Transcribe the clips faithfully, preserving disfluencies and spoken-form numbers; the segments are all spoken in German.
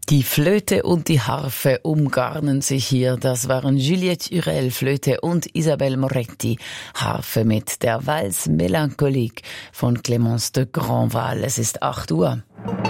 Die Flöte und die Harfe umgarnen sich hier. Das waren Juliette Hurel, Flöte, und Isabelle Moretti, Harfe, mit der Valse Mélancolique von Clémence de Grandval. Es ist acht Uhr.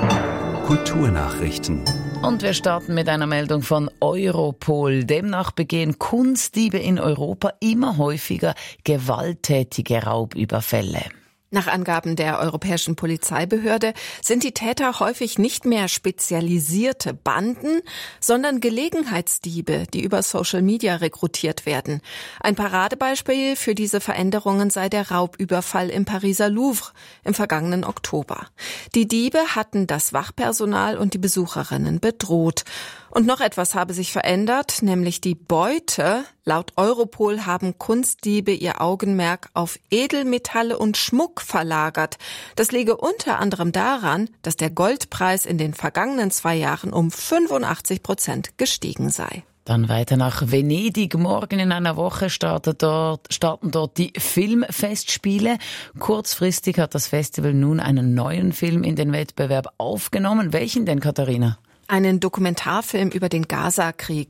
Kulturnachrichten. Und wir starten mit einer Meldung von Europol. Demnach begehen Kunstdiebe in Europa immer häufiger gewalttätige Raubüberfälle. Nach Angaben der Europäischen Polizeibehörde sind die Täter häufig nicht mehr spezialisierte Banden, sondern Gelegenheitsdiebe, die über Social Media rekrutiert werden. Ein Paradebeispiel für diese Veränderungen sei der Raubüberfall im Pariser Louvre im vergangenen Oktober. Die Diebe hatten das Wachpersonal und die Besucherinnen bedroht. Und noch etwas habe sich verändert, nämlich die Beute. Laut Europol haben Kunstdiebe ihr Augenmerk auf Edelmetalle und Schmuck verlagert. Das liege unter anderem daran, dass der Goldpreis in den vergangenen zwei Jahren um fünfundachtzig Prozent gestiegen sei. Dann weiter nach Venedig. Morgen in einer Woche startet dort, starten dort die Filmfestspiele. Kurzfristig hat das Festival nun einen neuen Film in den Wettbewerb aufgenommen. Welchen denn, Katharina? Einen Dokumentarfilm über den Gaza-Krieg.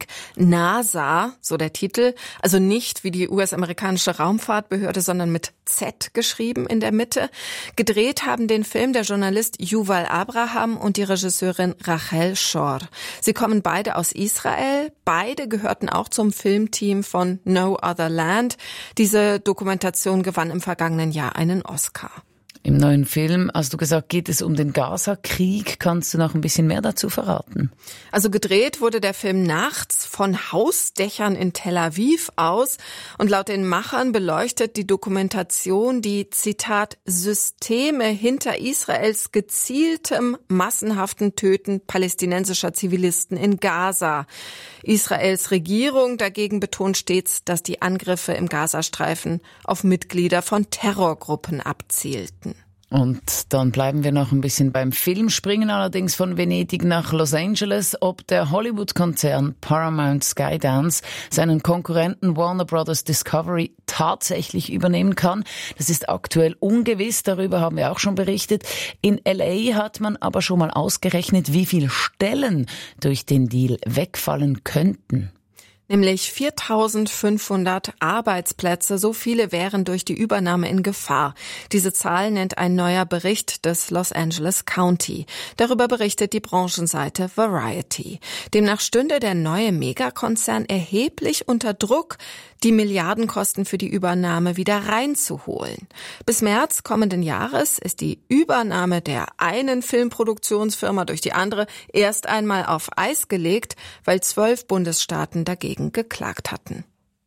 NASA, so der Titel, also nicht wie die U S-amerikanische Raumfahrtbehörde, sondern mit Z geschrieben in der Mitte. Gedreht haben den Film der Journalist Yuval Abraham und die Regisseurin Rachel Shor. Sie kommen beide aus Israel. Beide gehörten auch zum Filmteam von No Other Land. Diese Dokumentation gewann im vergangenen Jahr einen Oscar. Im neuen Film, hast du gesagt, geht es um den Gaza-Krieg. Kannst du noch ein bisschen mehr dazu verraten? Also gedreht wurde der Film nachts von Hausdächern in Tel Aviv aus. Und laut den Machern beleuchtet die Dokumentation die, Zitat, Systeme hinter Israels gezieltem, massenhaften Töten palästinensischer Zivilisten in Gaza. Israels Regierung dagegen betont stets, dass die Angriffe im Gazastreifen auf Mitglieder von Terrorgruppen abzielten. Und dann bleiben wir noch ein bisschen beim Film, springen allerdings von Venedig nach Los Angeles. Ob der Hollywood-Konzern Paramount Skydance seinen Konkurrenten Warner Brothers Discovery tatsächlich übernehmen kann, das ist aktuell ungewiss. Darüber haben wir auch schon berichtet. In L A hat man aber schon mal ausgerechnet, wie viele Stellen durch den Deal wegfallen könnten. Nämlich viertausendfünfhundert Arbeitsplätze, so viele wären durch die Übernahme in Gefahr. Diese Zahl nennt ein neuer Bericht des Los Angeles County. Darüber berichtet die Branchenseite Variety. Demnach stünde der neue Megakonzern erheblich unter Druck, die Milliardenkosten für die Übernahme wieder reinzuholen. Bis März kommenden Jahres ist die Übernahme der einen Filmproduktionsfirma durch die andere erst einmal auf Eis gelegt, weil zwölf Bundesstaaten dagegen geklagt hatten.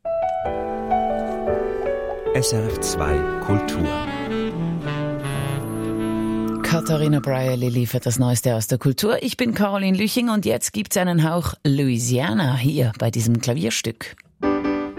S R F zwei Kultur. Katharina Brierley liefert das Neueste aus der Kultur. Ich bin Caroline Lüching und jetzt gibt's einen Hauch Louisiana hier bei diesem Klavierstück.